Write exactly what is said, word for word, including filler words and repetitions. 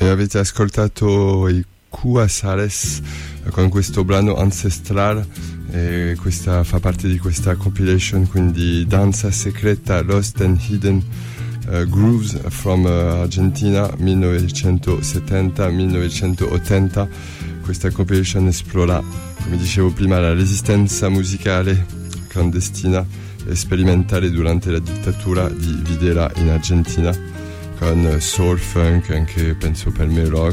E avete ascoltato i Cuba Sales con questo brano Ancestral, e questa fa parte di questa compilation, quindi Danza Secreta, Lost and Hidden uh, Grooves from uh, Argentina millenovecentosettanta millenovecentottanta. Questa compilation esplora, come dicevo prima, la resistenza musicale clandestina e sperimentale durante la dittatura di Videla in Argentina, con soul, funk, anche penso per me rock,